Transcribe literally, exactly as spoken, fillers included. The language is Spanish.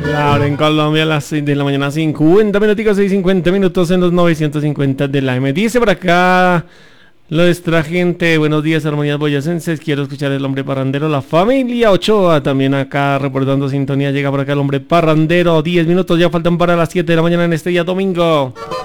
Ahora en Colombia a las seis de la mañana, cincuenta minutos, seis cincuenta minutos en los novecientos cincuenta de la M. Dice por acá nuestra gente, buenos días, armonías boyacenses, quiero escuchar el hombre parrandero, la familia Ochoa, también acá reportando sintonía, llega por acá el hombre parrandero, diez minutos ya faltan para las siete de la mañana en este día domingo.